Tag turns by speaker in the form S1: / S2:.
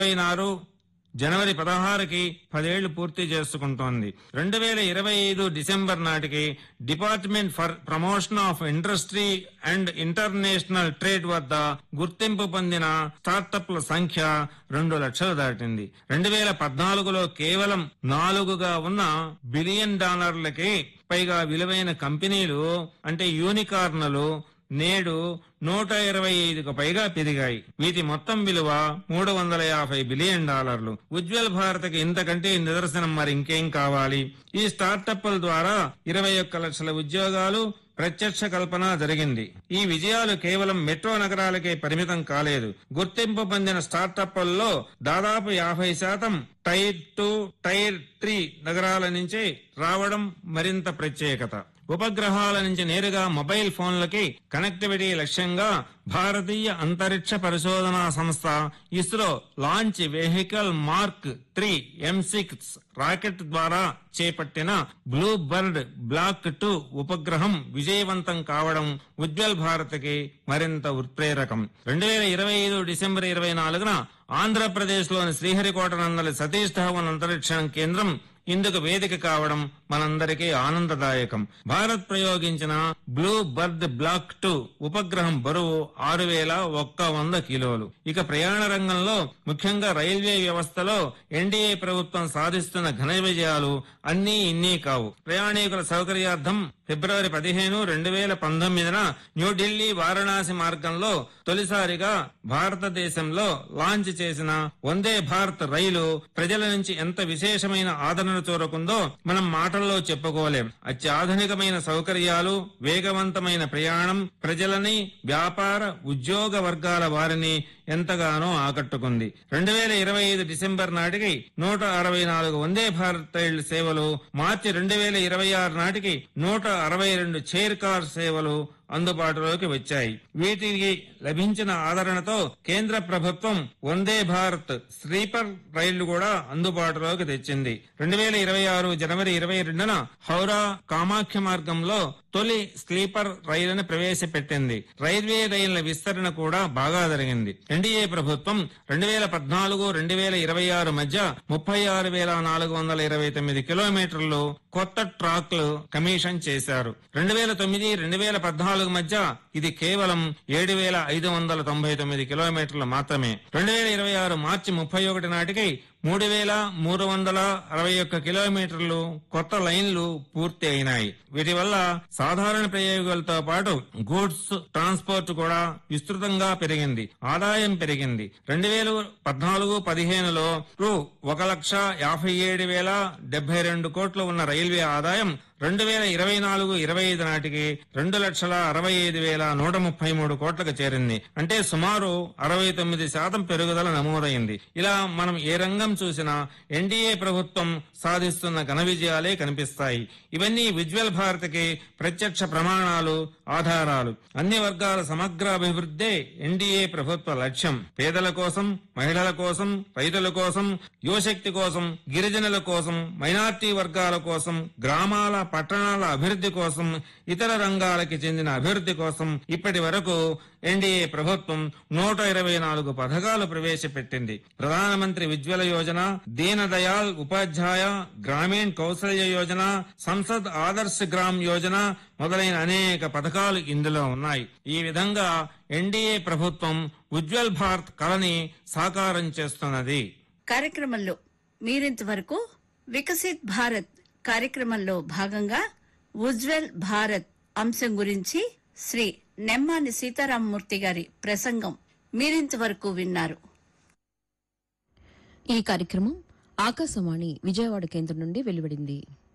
S1: 2026 జనవరి 16కి 10 ఏళ్లు పూర్తి చేసుకుంటోంది. 2025 డిసెంబర్ నాటికి department for promotion of industry and international trade వద్ద గుర్తింపు పొందిన స్టార్టప్ల సంఖ్య 2 లక్షలు దాటింది. 2014లో కేవలం 4గా ఉన్న $1 బిలియన్ పైగా విలువైన కంపెనీలు అంటే యూనికార్న్లు నేడు 125కు పైగా పెరిగాయి. వీటి మొత్తం విలువ $350 బిలియన్. ఉజ్వల్ భారత్కి ఇంతకంటే నిదర్శనం మరి ఇంకేం కావాలి? ఈ స్టార్టప్ల ద్వారా 21 లక్షల ఉద్యోగాలు ప్రత్యక్ష కల్పన జరిగింది. ఈ విజయాలు కేవలం మెట్రో నగరాలకే పరిమితం కాలేదు. గుర్తింపు పొందిన స్టార్టప్లలో దాదాపు 50% టైర్ 2, టైర్ 3 నగరాల నుంచి రావడం మరింత ప్రత్యేకత. ఉపగ్రహాల నుంచి నేరుగా మొబైల్ ఫోన్లకి కనెక్టివిటీ లక్ష్యంగా భారతీయ అంతరిక్ష పరిశోధనా సంస్థ ISRO launch vehicle mark 3 M6 rocket ద్వారా చేపట్టిన బ్లూ బర్డ్ బ్లాక్ 2 ఉపగ్రహం విజయవంతం కావడం ఉజ్వల్ భారత్కి మరింత ఉత్ప్రేరకం. 2025 డిసెంబర్ 24న ఆంధ్రప్రదేశ్లోని శ్రీహరికోట నందలి సతీష్ ధావన్ అంతరిక్ష కేంద్రం ఇందుకు వేదిక కావడం మనందరికీ ఆనందదాయకం. భారత్ ప్రయోగించిన బ్లూ బర్డ్ బ్లాక్ 2 ఉపగ్రహం బరువు 6100 కిలోలు. ఇక ప్రయాణ రంగంలో ముఖ్యంగా రైల్వే వ్యవస్థలో ఎన్డీఏ ప్రభుత్వం సాధిస్తున్న ఘన విజయాలు అన్నీ ఇన్నీ కావు. ప్రయాణికుల సౌకర్యార్థం ఫిబ్రవరి 15, 2019న న్యూఢిల్లీ వారణాసి మార్గంలో తొలిసారిగా భారతదేశంలో లాంచ్ చేసిన వందే భారత్ రైలు ప్రజల నుంచి ఎంత విశేషమైన ఆదరణ చూరకుందో మనం మాటల్లో చెప్పుకోలేం. అత్యాధునికమైన సౌకర్యాలు, వేగవంతమైన ప్రయాణం ప్రజలని, వ్యాపార, ఉద్యోగ వర్గాల వారిని ఎంతగానో ఆకట్టుకుంది. 2025 డిసెంబర్ నాటికి 164 వందే భారత్ రైళ్ల సేవలు, మార్చి 2026 నాటికి 162 చైర్ కార్ సేవలు అందుబాటులోకి వచ్చాయి. వీటికి లభించిన ఆదరణతో కేంద్ర ప్రభుత్వం వందే భారత్ స్లీపర్ రైళ్లు కూడా అందుబాటులోకి తెచ్చింది. 2026 జనవరి 22న హౌరా కామాఖ్య మార్గంలో తొలి స్లీపర్ రైలును ప్రవేశపెట్టింది. రైల్వే రైళ్ల విస్తరణ కూడా బాగా జరిగింది. ఎన్డీఏ ప్రభుత్వం 2014, 2026 మధ్య 36,429 కిలోమీటర్లు కొత్త ట్రాక్లు కమిషన్ చేశారు. 2009, 2014 మధ్య ఇది కేవలం 7,599 కిలోమీటర్లు మాత్రమే. 2026 మార్చి 31 నాటికి 3,361 కిలోమీటర్లు కొత్త లైన్లు పూర్తి అయినాయి. వీటి వల్ల సాధారణ ప్రయోగాలతో పాటు గూడ్స్ ట్రాన్స్పోర్ట్ కూడా విస్తృతంగా పెరిగింది. ఆదాయం పెరిగింది. 2014-15లో ₹1,57,072 కోట్లు ఉన్న రైల్వే ఆదాయం 2024-25 నాటికి 2,65,133 కోట్లకు చేరింది. అంటే సుమారు 69% పెరుగుదల నమోదైంది. ఇలా మనం ఏ రంగం చూసినా ఎన్డీఏ ప్రభుత్వం సాధిస్తున్న ఘన విజయాలే కనిపిస్తాయి. ఇవన్నీ ఉజ్వల్ భారత్కి ప్రత్యక్ష ప్రమాణాలు, ఆధారాలు. అన్ని వర్గాల సమగ్ర అభివృద్ధే ఎన్డీఏ ప్రభుత్వ లక్ష్యం. పేదల కోసం, మహిళల కోసం, రైతుల కోసం, యువశక్తి కోసం, గిరిజనుల కోసం, మైనార్టీ వర్గాల కోసం, గ్రామాల పట్టణాల అభివృద్ధి కోసం, ఇతర రంగాలకి చెందిన అభివృద్ధి కోసం ఇప్పటి వరకు ఎన్డీఏ ప్రభుత్వం 124 పథకాలు ప్రవేశపెట్టింది. ప్రధానమంత్రి ఉజ్వల యోజన, దీన్ దయాళ్ ఉపాధ్యాయ గ్రామీణ్ కౌశల్య యోజన, సంసద్ ఆదర్శ్ గ్రామ్ యోజన మొదలైన అనేక పథకాలు ఇందులో ఉన్నాయి. ఈ విధంగా ఎన్డీఏ ప్రభుత్వం ఉజ్వల్ భారత్ కళని సాకారం చేస్తున్నది.
S2: కార్యక్రమంలో మీరింతవరకు వికసిత్ భారత్ కార్యక్రమంలో భాగంగా ఉజ్వల్ భారత్ అంశం గురించి శ్రీ నెమ్మాని సీతారామమూర్తి గారి ప్రసంగం మీరింతవరకు విన్నారు.
S3: ఈ కార్యక్రమం ఆకాశవాణి విజయవాడ కేంద్రం నుండి వెలువడింది.